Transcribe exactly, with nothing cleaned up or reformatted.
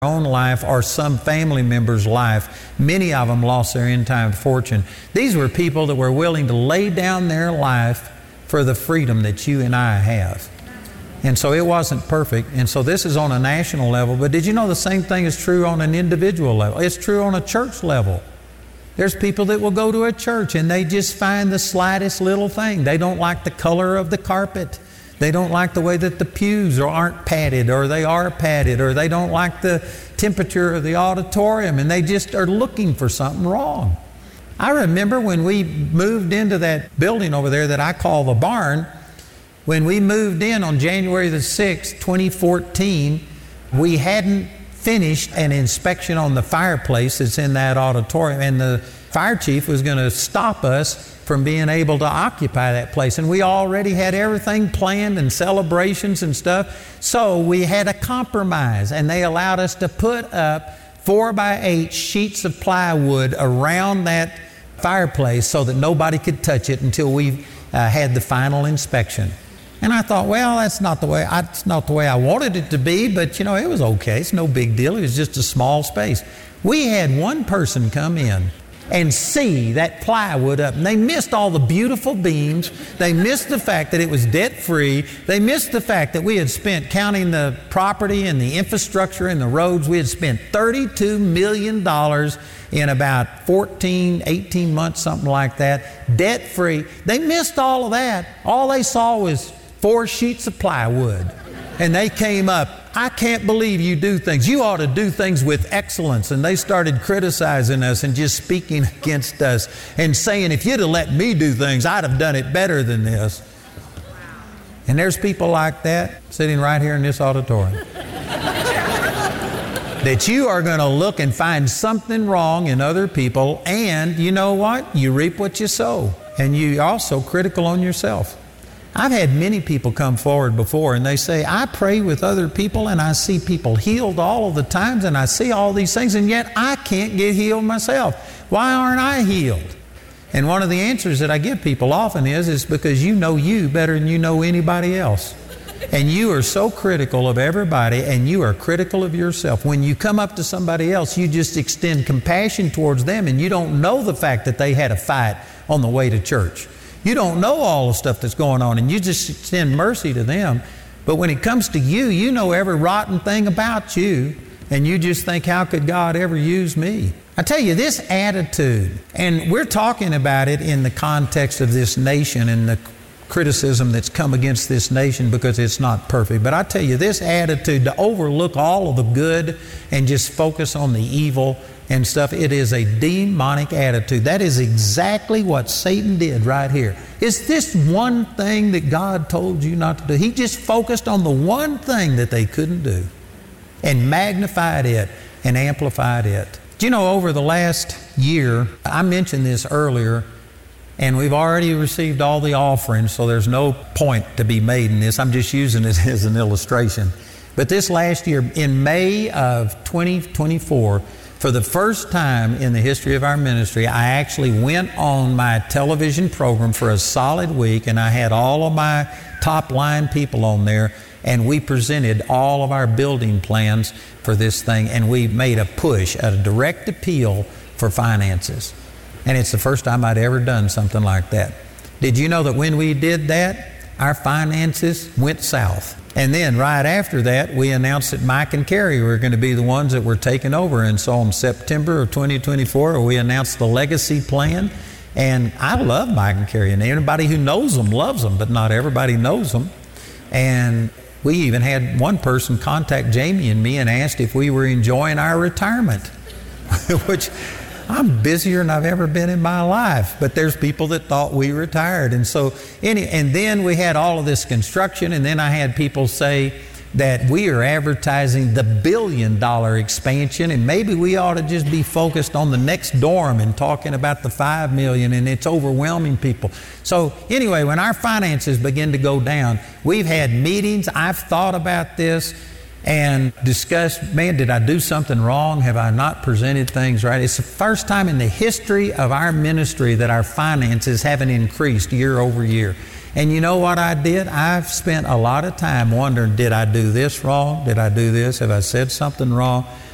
own life or some family member's life. Many of them lost their end-time fortune. These were people that were willing to lay down their life for the freedom that you and I have. And so it wasn't perfect. And so this is on a national level. But did you know the same thing is true on an individual level? It's true on a church level. There's people that will go to a church and they just find the slightest little thing. They don't like the color of the carpet. They don't like the way that the pews aren't padded, or they are padded, or they don't like the temperature of the auditorium, and they just are looking for something wrong. I remember when we moved into that building over there that I call the barn, when we moved in on January the sixth, twenty fourteen, we hadn't finished an inspection on the fireplace that's in that auditorium, and the fire chief was going to stop us from being able to occupy that place. And we already had everything planned and celebrations and stuff. So we had a compromise, and they allowed us to put up four by eight sheets of plywood around that fireplace so that nobody could touch it until we uh, had the final inspection. And I thought, well, that's not the way I, that's not the way I wanted it to be, but you know, it was okay. It's no big deal. It was just a small space. We had one person come in and see that plywood up. And they missed all the beautiful beams. They missed the fact that it was debt-free. They missed the fact that we had spent, counting the property and the infrastructure and the roads, we had spent thirty-two million dollars in about fourteen, eighteen months, something like that, debt-free. They missed all of that. All they saw was four sheets of plywood. And they came up, I can't believe you do things. You ought to do things with excellence. And they started criticizing us and just speaking against us and saying, if you'd have let me do things, I'd have done it better than this. And there's people like that sitting right here in this auditorium. That you are going to look and find something wrong in other people, and you know what? You reap what you sow. And you're also critical on yourself. I've had many people come forward before and they say, I pray with other people and I see people healed all of the times and I see all these things, and yet I can't get healed myself. Why aren't I healed? And one of the answers that I give people often is, is because you know you better than you know anybody else. And you are so critical of everybody, and you are critical of yourself. When you come up to somebody else, you just extend compassion towards them, and you don't know the fact that they had a fight on the way to church. You don't know all the stuff that's going on, and you just extend mercy to them. But when it comes to you, you know every rotten thing about you, and you just think, how could God ever use me? I tell you, this attitude, and we're talking about it in the context of this nation and the criticism that's come against this nation because it's not perfect. But I tell you, this attitude to overlook all of the good and just focus on the evil and stuff, it is a demonic attitude. That is exactly what Satan did right here. Is this one thing that God told you not to do? He just focused on the one thing that they couldn't do and magnified it and amplified it. Do you know, over the last year, I mentioned this earlier, and we've already received all the offerings, so there's no point to be made in this. I'm just using it as an illustration. But this last year, in May of twenty twenty-four, for the first time in the history of our ministry, I actually went on my television program for a solid week, and I had all of my top line people on there, and we presented all of our building plans for this thing, and we made a push, a direct appeal for finances. And it's the first time I'd ever done something like that. Did you know that when we did that, our finances went south? And then right after that, we announced that Mike and Carrie were going to be the ones that were taking over. And so in September of twenty twenty-four, we announced the legacy plan. And I love Mike and Carrie. And anybody who knows them loves them, but not everybody knows them. And we even had one person contact Jamie and me and asked if we were enjoying our retirement, which I'm busier than I've ever been in my life, but there's people that thought we retired. And so, any, and then we had all of this construction, and then I had people say that we are advertising the billion dollar expansion, and maybe we ought to just be focused on the next dorm and talking about the five million, and it's overwhelming people. So anyway, when our finances begin to go down, we've had meetings, I've thought about this, and discussed, man, did I do something wrong? Have I not presented things right? It's the first time in the history of our ministry that our finances haven't increased year over year. And you know what I did? I've spent a lot of time wondering, did I do this wrong? Did I do this? Have I said something wrong?